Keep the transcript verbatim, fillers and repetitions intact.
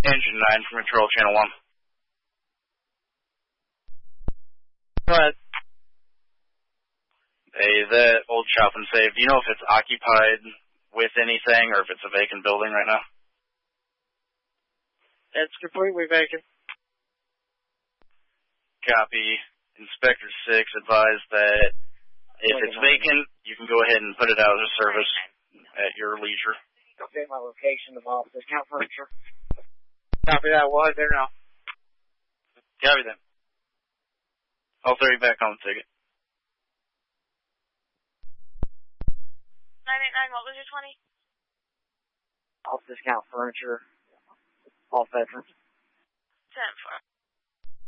Engine nine from Control Channel one. Go ahead. Hey, that old shop and save, do you know if it's occupied with anything or if it's a vacant building right now? It's completely vacant. Copy. Inspector six advised that if it's vacant, you can go ahead and put it out of service at your leisure. Update my location of all discount furniture. Copy that. We'll head there now. Copy that. I'll throw you back on the ticket. nine eight nine, what was your twenty? All discount furniture. All veterans. ten four.